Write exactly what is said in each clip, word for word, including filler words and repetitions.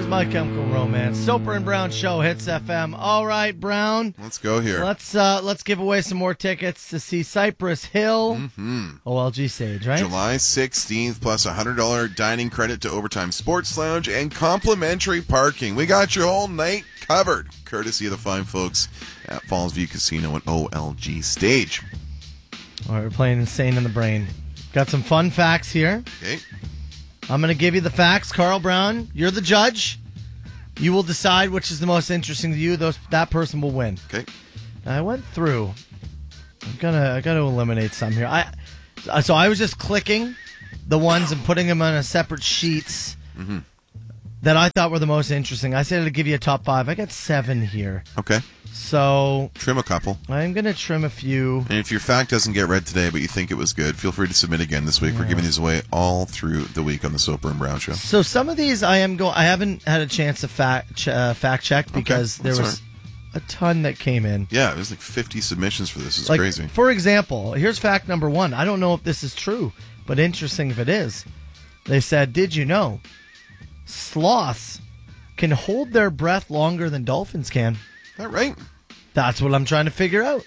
is My Chemical Romance. Soper and Brown Show, Hits F M. All right, Brown. Let's go here. Let's uh, let's give away some more tickets to see Cypress Hill Mm-hmm. O L G stage, right? July sixteenth plus a one hundred dollars dining credit to Overtime Sports Lounge and complimentary parking. We got your whole night covered, courtesy of the fine folks at Falls View Casino and O L G stage. All right, we're playing Insane in the Brain. Got some fun facts here. Okay. I'm going to give you the facts. Carl Brown, you're the judge. You will decide which is the most interesting to you. Those That person will win. Okay. I went through. I'm gonna I gotta eliminate some here. I so I was just clicking the ones and putting them on a separate sheets mm-hmm. that I thought were the most interesting. I said to give you a top five. I got seven here. Okay. So trim a couple. I'm gonna trim a few. And if your fact doesn't get read today, but you think it was good, feel free to submit again this week. Yeah. We're giving these away all through the week on the Soper and Brown Show. So some of these I am going. I haven't had a chance to fact ch- uh, fact check because okay. there was a ton that came in. Yeah, there's like fifty submissions for this. It's like, crazy. For example, here's fact number one. I don't know if this is true, but interesting if it is. They said, did you know sloths can hold their breath longer than dolphins can? Is that right? That's what I'm trying to figure out.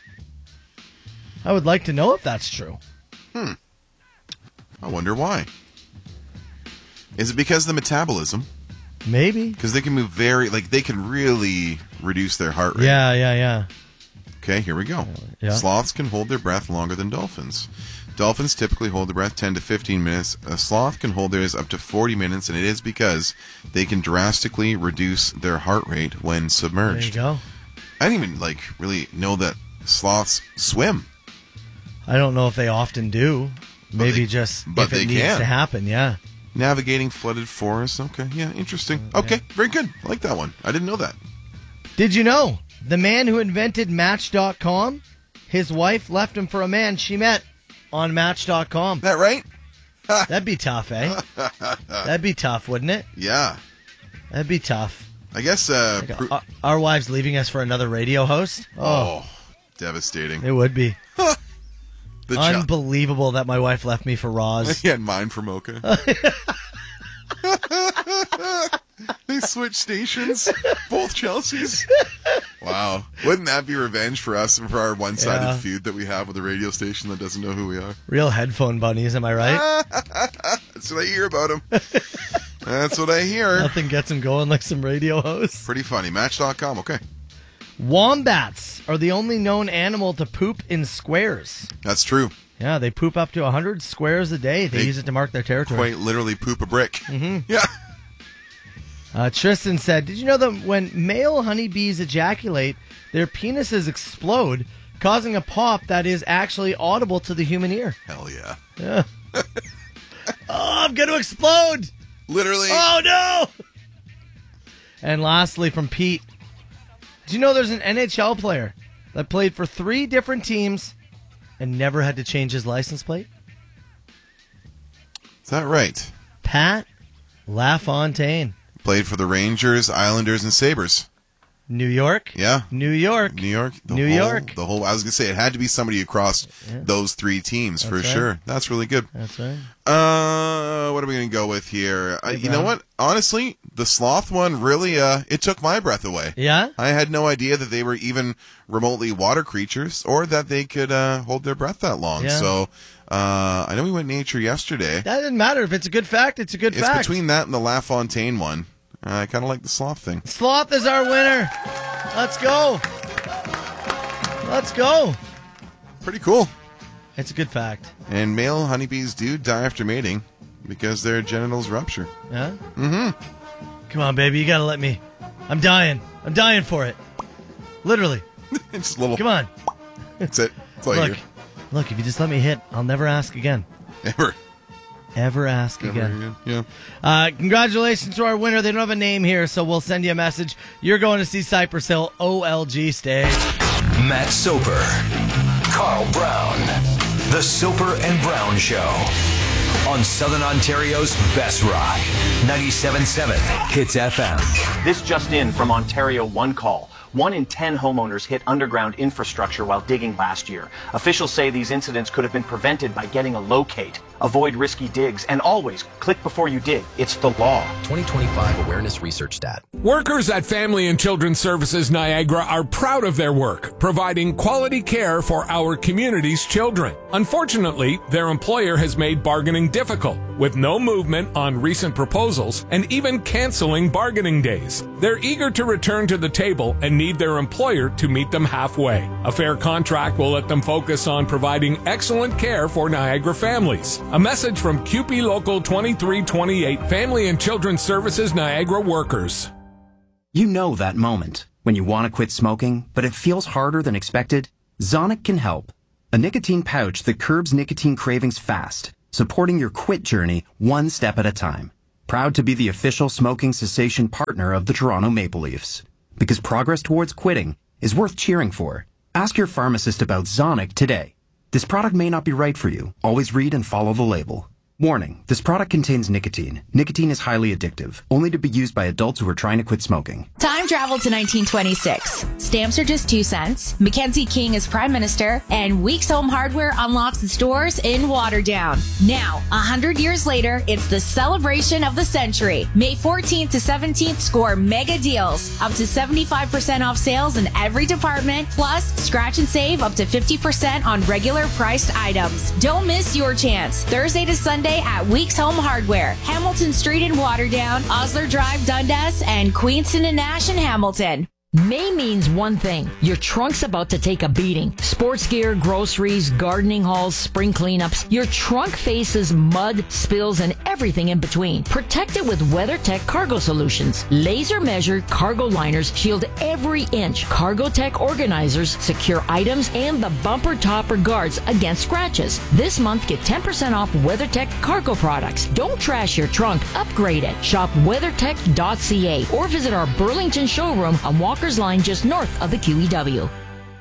I would like to know if that's true. Hmm. I wonder why. Is it because of the metabolism? Maybe. Because they can move very, like, they can really reduce their heart rate. Yeah, yeah, yeah. Okay, here we go. Yeah. Sloths can hold their breath longer than dolphins. Dolphins typically hold their breath ten to fifteen minutes. A sloth can hold theirs up to forty minutes, and it is because they can drastically reduce their heart rate when submerged. There you go. I didn't even, like, really know that sloths swim. I don't know if they often do. Maybe they, just but if it they needs can. to happen, yeah. Navigating flooded forests. Okay, yeah, interesting. Okay, very good. I like that one. I didn't know that. Did you know the man who invented Match dot com, his wife left him for a man she met on Match dot com? That right? That'd be tough, eh? That'd be tough, wouldn't it? Yeah. That'd be tough. I guess uh, like, our, our wives leaving us for another radio host. Oh, oh devastating! It would be the unbelievable ch- that my wife left me for Roz. Yeah, and mine for Mocha. They switched stations, both Chelseas. Wow, wouldn't that be revenge for us and for our one-sided yeah. feud that we have with a radio station that doesn't know who we are? Real headphone bunnies, am I right? That's what I hear about them. That's what I hear. Nothing gets them going like some radio hosts. Pretty funny. Match dot com, okay. Wombats are the only known animal to poop in squares. That's true. Yeah, they poop up to one hundred squares a day. They, they use it to mark their territory. Quite literally poop a brick. Mm-hmm. Yeah. Uh, Tristan said, did you know that when male honeybees ejaculate, their penises explode, causing a pop that is actually audible to the human ear? Hell yeah. Yeah. Oh, I'm going to explode. Literally. Oh, no! And lastly, from Pete, do you know there's an N H L player that played for three different teams and never had to change his license plate? Is that right? Pat LaFontaine. Played for the Rangers, Islanders, and Sabres. New York? Yeah. New York. New York. The New whole, York. The whole. I was going to say, it had to be somebody across yeah. those three teams That's for right. sure. That's really good. That's right. Uh, what are we going to go with here? Uh, you know what? Honestly, the sloth one really, uh, it took my breath away. Yeah? I had no idea that they were even remotely water creatures or that they could uh, hold their breath that long. Yeah. So, uh, I know we went nature yesterday. That doesn't matter. If it's a good fact, it's a good it's fact. It's between that and the LaFontaine one. Uh, I kind of like the sloth thing. Sloth is our winner. Let's go. Let's go. Pretty cool. It's a good fact. And male honeybees do die after mating because their genitals rupture. Yeah? Mm-hmm. Come on, baby. You got to let me. I'm dying. I'm dying for it. Literally. It's a little. Come on. That's it. That's all look, I hear. Look, if you just let me hit, I'll never ask again. Ever. Ever ask Never again. again. Yeah. Uh, congratulations to our winner. They don't have a name here, so we'll send you a message. You're going to see Cypress Hill O L G stage. Matt Soper, Carl Brown, The Soper and Brown Show on Southern Ontario's best rock, ninety-seven point seven Hits F M. This just in from Ontario One Call. One in ten homeowners hit underground infrastructure while digging last year. Officials say these incidents could have been prevented by getting a locate. avoid risky digs, and always click before you dig. It's the law. twenty twenty-five Awareness Research Stat. Workers at Family and Children's Services Niagara are proud of their work, providing quality care for our community's children. Unfortunately, their employer has made bargaining difficult, with no movement on recent proposals and even canceling bargaining days. They're eager to return to the table and need their employer to meet them halfway. A fair contract will let them focus on providing excellent care for Niagara families. A message from C U P E Local twenty-three twenty-eight, Family and Children's Services Niagara workers. You know that moment when you want to quit smoking, but it feels harder than expected? Zonic can help. A nicotine pouch that curbs nicotine cravings fast, supporting your quit journey one step at a time. Proud to be the official smoking cessation partner of the Toronto Maple Leafs. Because progress towards quitting is worth cheering for. Ask your pharmacist about Zonic today. This product may not be right for you. Always read and follow the label. Warning, this product contains nicotine. Nicotine is highly addictive, only to be used by adults who are trying to quit smoking. Time travel to nineteen twenty-six. Stamps are just two cents. Mackenzie King is prime minister, and Weeks Home Hardware unlocks its doors in Waterdown. Now, a hundred years later, it's the celebration of the century. May fourteenth to seventeenth, score mega deals. Up to seventy-five percent off sales in every department, plus scratch and save up to fifty percent on regular priced items. Don't miss your chance. Thursday to Sunday at Weeks Home Hardware, Hamilton Street in Waterdown, Osler Drive, Dundas, and Queenston and Nash in Hamilton. May means one thing. Your trunk's about to take a beating. Sports gear, groceries, gardening hauls, spring cleanups. Your trunk faces mud, spills, and everything in between. Protect it with WeatherTech Cargo Solutions. Laser measured cargo liners shield every inch. CargoTech organizers secure items and the bumper topper guards against scratches. This month, get ten percent off WeatherTech cargo products. Don't trash your trunk. Upgrade it. Shop weathertech dot c a or visit our Burlington showroom on Walker Line just north of the Q E W.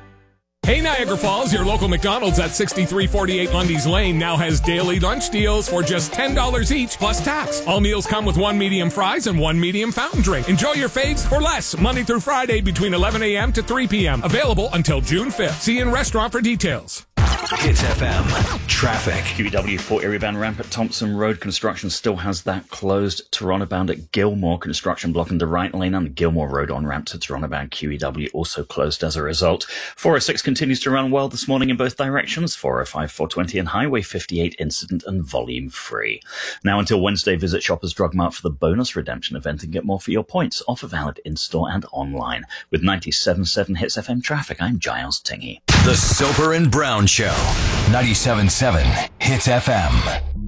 Hey Niagara Falls, your local McDonald's at sixty-three forty-eight Lundy's Lane now has daily lunch deals for just ten dollars each plus tax. All meals come with one medium fries and one medium fountain drink. Enjoy your faves for less, Monday through Friday between eleven a.m. to three p.m. Available until June fifth. See you in restaurant for details. Hits F M. Traffic. Q E W four area bound ramp at Thompson Road. Construction still has that closed. Toronto bound at Gilmore. Construction blocking the right lane on the Gilmore Road on ramp to Toronto bound Q E W also closed as a result. four oh six continues to run well this morning in both directions. four oh five, four twenty and Highway fifty-eight incident and volume free. Now until Wednesday, visit Shoppers Drug Mart for the bonus redemption event and get more for your points. Offer valid in-store and online. With ninety-seven point seven Hits F M traffic, I'm Giles Tingy. The Soper and Brown Show. ninety-seven point seven Hits F M.